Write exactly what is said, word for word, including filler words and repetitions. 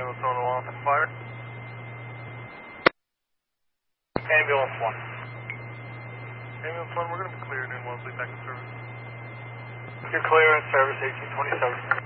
ambulance on the line for fire. Ambulance one. Ambulance one, we're going to be cleared and we'll be back in service. You're clear in service, eighteen twenty-seven.